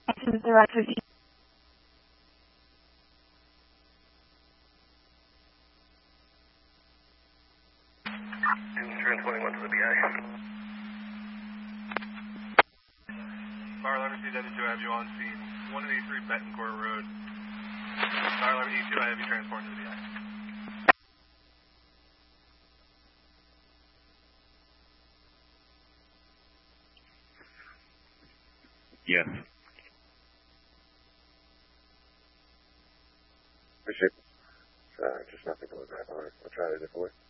Options directed. 21 to the BI. Fire Alarm CW2, I have you on scene. 183 Betancourt Road. Fire Alarm E2, I have you transported to the BI. Yes. Appreciate it. Just nothing going back on it. I'll try it a different way.